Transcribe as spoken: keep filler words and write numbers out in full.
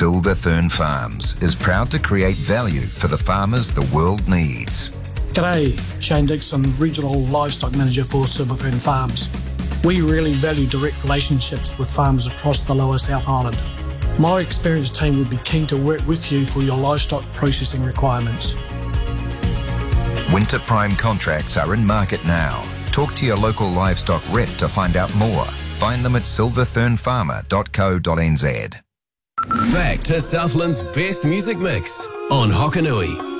Silverthorne Farms is proud to create value for the farmers the world needs. G'day, Shane Dixon, Regional Livestock Manager for Silverthorne Farms. We really value direct relationships with farmers across the Lower South Island. My experienced team would be keen to work with you for your livestock processing requirements. Winter prime contracts are in market now. Talk to your local livestock rep to find out more. Find them at silverthorne farmer dot co dot n z. Back to Southland's best music mix on Hokanui.